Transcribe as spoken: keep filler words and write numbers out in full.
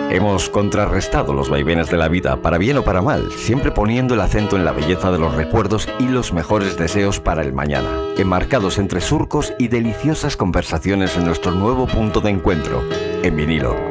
Hemos contrarrestado los vaivenes de la vida, para bien o para mal, siempre poniendo el acento en la belleza de los recuerdos y los mejores deseos para el mañana, enmarcados entre surcos y deliciosas conversaciones en nuestro nuevo punto de encuentro, en vinilo.